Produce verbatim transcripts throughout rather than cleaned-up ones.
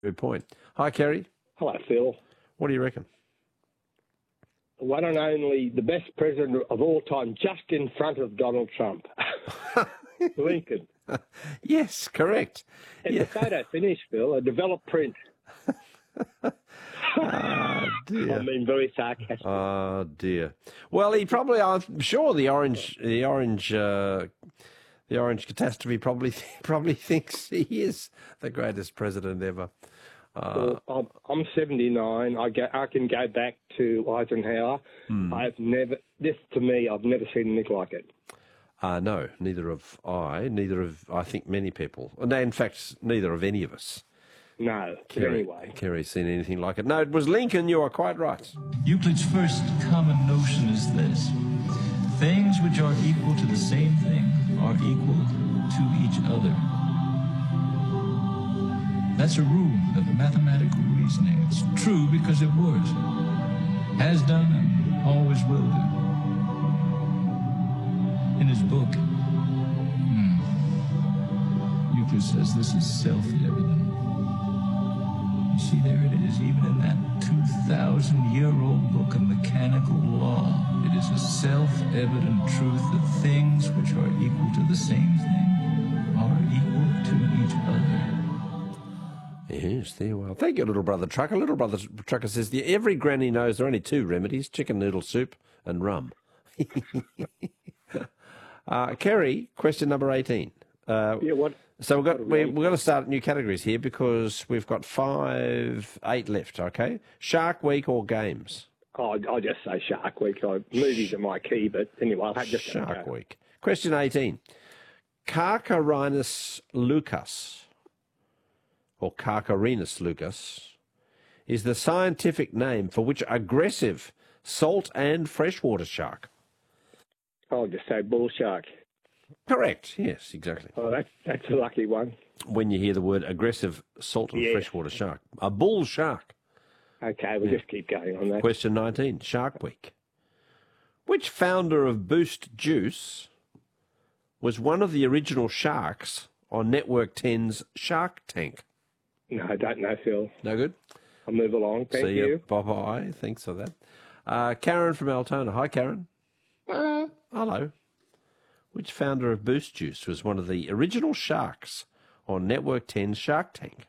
Good point. Hi, Kerry. Hello, Phil. What do you reckon? One and only, the best president of all time, just in front of Donald Trump. Lincoln. Yes, correct. And Yeah. the photo finish, Phil, a developed print. Oh, dear. I mean, very sarcastic. Oh, dear. Well, he probably, I'm sure the orange, the orange, uh, the orange catastrophe probably, probably thinks he is the greatest president ever. Uh, Well, I'm, I'm seventy-nine. I, go, I can go back to Eisenhower. hmm. I've never, this to me, I've never seen anything like it. Uh, no, neither have I, neither have, I think, many people. No, in fact, neither of any of us. No, but Kerry, anyway. Kerry's seen anything like it. No, it was Lincoln, you are quite right. Euclid's first common notion is this: things which are equal to the same thing are equal to each other. That's a rule of mathematical reasoning. It's true because it works. Has done and always will do. In his book, hmm, Euclid says this is self-evident. You see, there it is, even in that two thousand year old book of mechanical law. It is a self-evident truth that things which are equal to the same thing are equal to each other. Yes, there well. Thank you, little brother trucker. Little brother trucker says, the, every granny knows there are only two remedies, chicken noodle soup and rum. uh, Kerry, question number eighteen. Uh, Yeah, what? so we've got, we, we're going to start new categories here because we've got five, eight left, okay? Shark Week or games? Oh, I'll just say Shark Week. I, movies are my key, but anyway, I'll have just Shark go. Week. Question eighteen. Carcharinus lucas, or Carcharinus lucas, is the scientific name for which aggressive salt and freshwater shark? I'll just say bull shark. Correct. Yes, exactly. Oh, that's, that's a lucky one. When you hear the word aggressive salt and Yeah. freshwater shark. A bull shark. Okay, we'll just keep going on that. Question nineteen. Shark Week. Which founder of Boost Juice was one of the original sharks on Network ten's Shark Tank? No, I don't know, Phil. No good? I'll move along. Thank See you. Bye-bye. Thanks for that. Uh, Karen from Altona. Hi, Karen. Hello. Hello. Which founder of Boost Juice was one of the original sharks on Network ten's Shark Tank?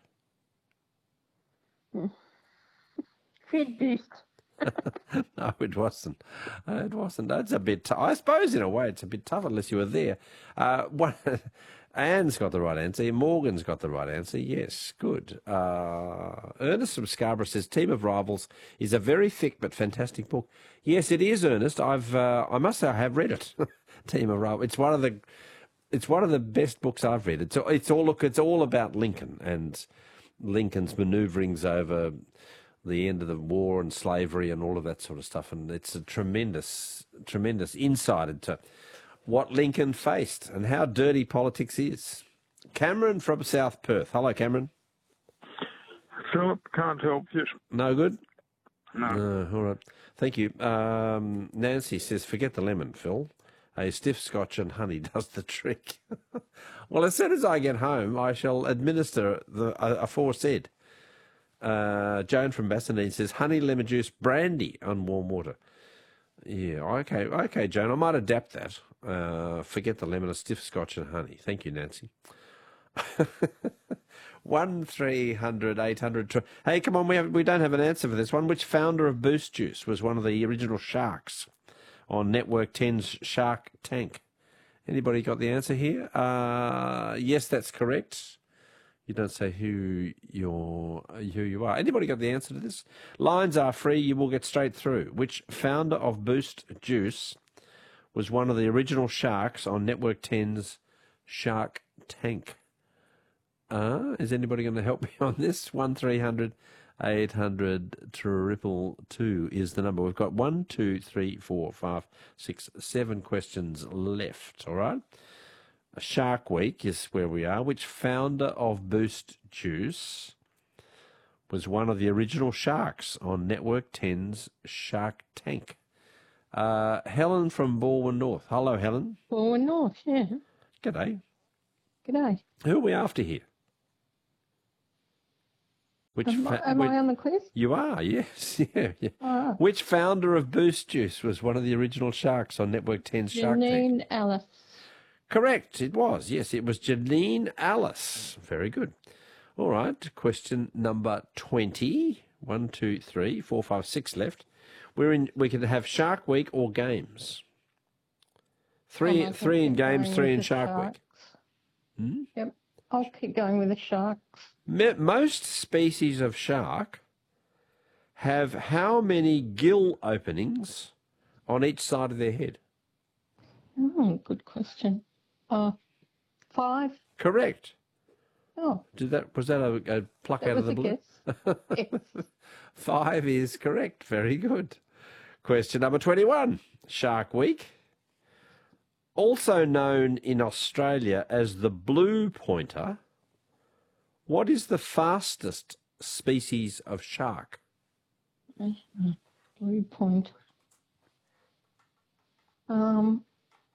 Fred Boost. No, it wasn't. Uh, it wasn't. That's a bit tough. I suppose in a way it's a bit tough unless you were there. Uh, one, Anne's got the right answer. Morgan's got the right answer. Yes, good. Uh, Ernest from Scarborough says Team of Rivals is a very thick but fantastic book. Yes, it is, Ernest. I've uh, I must say I have read it. Team of Rivals. It's one of the it's one of the best books I've read. It's it's all look. It's all about Lincoln and Lincoln's manoeuvrings over the end of the war and slavery and all of that sort of stuff. And it's a tremendous, tremendous insight into what Lincoln faced and how dirty politics is. Cameron from South Perth. Hello, Cameron. Philip, can't help you. No good? No. No, all right. Thank you. Um, Nancy says, forget the lemon, Phil. A stiff scotch and honey does the trick. Well, as soon as I get home, I shall administer the uh, aforesaid. Uh, Joan from Bassendean says, honey, lemon juice, brandy on warm water. Yeah, okay, okay, Joan, I might adapt that. Uh, forget the lemon, a stiff scotch and honey. Thank you, Nancy. One three hundred eight hundred. Hey, come on, we have we don't have an answer for this one. Which founder of Boost Juice was one of the original sharks on Network ten's Shark Tank? Anybody got the answer here? Uh, yes, that's correct. You don't say who you're, who you are. Anybody got the answer to this? Lines are free. You will get straight through. Which founder of Boost Juice was one of the original sharks on Network ten's Shark Tank? Uh, is anybody going to help me on this? One three hundred eight hundred triple two is the number. We've got one, two, three, four, five, six, seven questions left. All right. Shark Week is where we are. Which founder of Boost Juice was one of the original sharks on Network ten's Shark Tank? Uh, Helen from Balwyn North. Hello, Helen. Balwyn North, yeah. G'day. G'day. Who are we after here? Which Am, I, fa- am which- I on the quiz? You are, yes. Yeah, yeah. Ah. Which founder of Boost Juice was one of the original sharks on Network ten's Shark Tank? Janine Alice. Correct, it was. Yes, it was Janine Alice. Very good. All right, question number twenty. One, two, three, four, five, six left. We're in. We can have Shark Week or games. Three, Oh, I three think in keep games, going three with in the Shark sharks. Week. Hmm? Yep. I'll keep going with the sharks. Me- Most species of shark have how many gill openings on each side of their head? Oh, good question. Uh, five. Correct. Oh, Did that was that a, a pluck that out of was the a blue? guess. Yes. Five is correct. Very good. Question number twenty-one. Shark Week. Also known in Australia as the blue pointer, what is the fastest species of shark? Blue point. Um.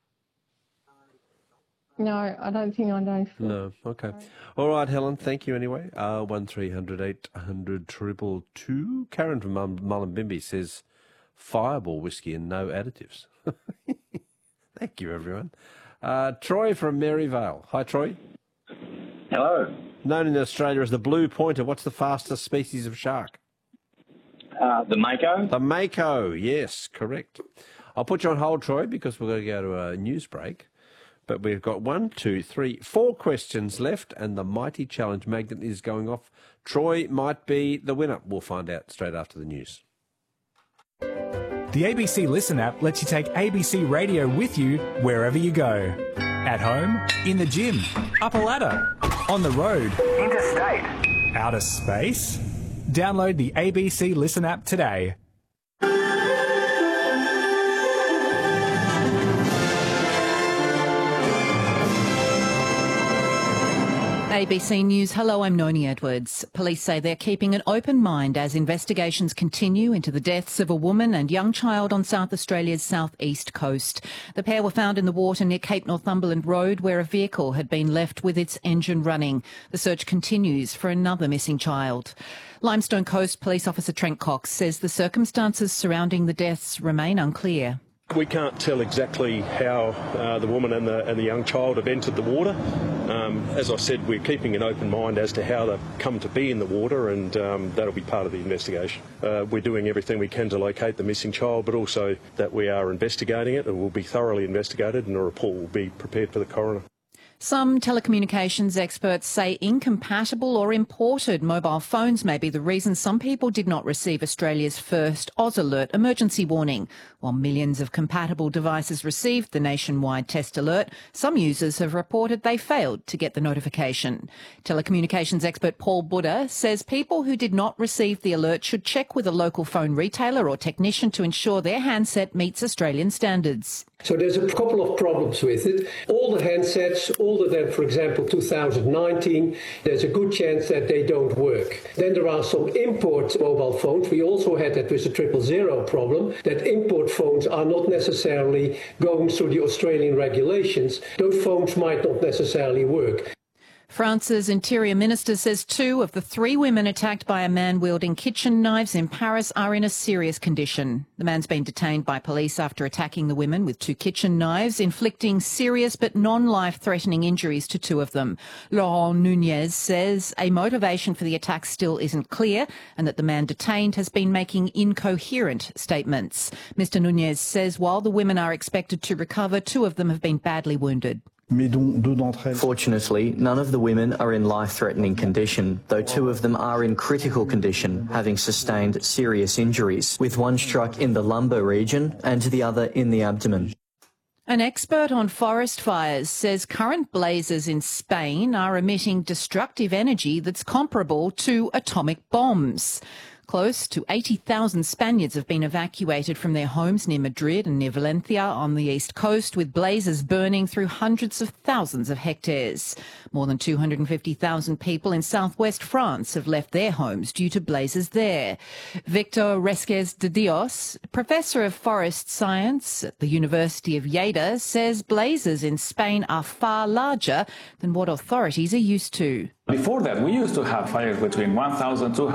No, I don't think I know. Phil. No. Okay. All right, Helen. Thank you anyway. Uh, one three hundred eight hundred triple two. Karen from Mul- Mullumbimby says Fireball whiskey and no additives. Thank you, everyone. Uh, Troy from Maryvale. Hi, Troy. Hello. Known in Australia as the blue pointer, what's the fastest species of shark? Uh, the Mako. The Mako. Yes, correct. I'll put you on hold, Troy, because we're going to go to a news break. But we've got one, two, three, four questions left, and the mighty challenge magnet is going off. Troy might be the winner. We'll find out straight after the news. The A B C Listen app lets you take A B C Radio with you wherever you go. At home, in the gym, up a ladder, on the road, interstate, outer space. Download the A B C Listen app today. A B C News, hello, I'm Noni Edwards. Police say they're keeping an open mind as investigations continue into the deaths of a woman and young child on South Australia's southeast coast. The pair were found in the water near Cape Northumberland Road, where a vehicle had been left with its engine running. The search continues for another missing child. Limestone Coast Police Officer Trent Cox says the circumstances surrounding the deaths remain unclear. We can't tell exactly how uh, the woman and the, and the young child have entered the water. Um, as I said, we're keeping an open mind as to how they've come to be in the water, and um, that'll be part of the investigation. Uh, we're doing everything we can to locate the missing child, but also that we are investigating it. It will be thoroughly investigated and a report will be prepared for the coroner. Some telecommunications experts say incompatible or imported mobile phones may be the reason some people did not receive Australia's first Oz Alert emergency warning. While millions of compatible devices received the nationwide test alert, some users have reported they failed to get the notification. Telecommunications expert Paul Buddha says people who did not receive the alert should check with a local phone retailer or technician to ensure their handset meets Australian standards. So there's a couple of problems with it. All the handsets, older than, for example, two thousand nineteen, there's a good chance that they don't work. Then there are some import mobile phones. We also had that with the triple zero problem, that import phones are not necessarily going through the Australian regulations. Those phones might not necessarily work. France's Interior Minister says two of the three women attacked by a man wielding kitchen knives in Paris are in a serious condition. The man's been detained by police after attacking the women with two kitchen knives, inflicting serious but non-life-threatening injuries to two of them. Laurent Nunez says a motivation for the attack still isn't clear and that the man detained has been making incoherent statements. Mister Nunez says while the women are expected to recover, two of them have been badly wounded. Fortunately, none of the women are in life-threatening condition, though two of them are in critical condition, having sustained serious injuries, with one struck in the lumbar region and the other in the abdomen. An expert on forest fires says current blazes in Spain are emitting destructive energy that's comparable to atomic bombs. Close to eighty thousand Spaniards have been evacuated from their homes near Madrid and near Valencia on the east coast, with blazes burning through hundreds of thousands of hectares. More than two hundred fifty thousand people in southwest France have left their homes due to blazes there. Victor Resquez de Dios, professor of forest science at the University of Lleida, says blazes in Spain are far larger than what authorities are used to. Before that, we used to have fires between one thousand two